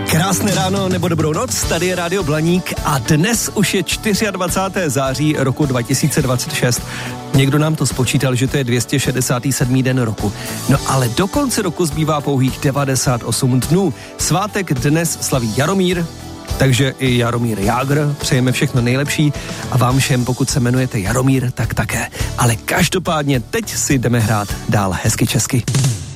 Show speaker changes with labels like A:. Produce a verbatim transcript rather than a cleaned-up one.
A: Krásné ráno nebo dobrou noc, tady je Rádio Blaník a dnes už je dvacátého čtvrtého září roku dva tisíce dvacet šest. Někdo nám to spočítal, že to je dvě stě šedesátý sedmý den roku. No ale do konce roku zbývá pouhých devadesát osm dnů. Svátek dnes slaví Jaromír, takže i Jaromír Jágr, přejeme všechno nejlepší a vám všem, pokud se jmenujete Jaromír, tak také. Ale každopádně teď si jdeme hrát dál hezky česky.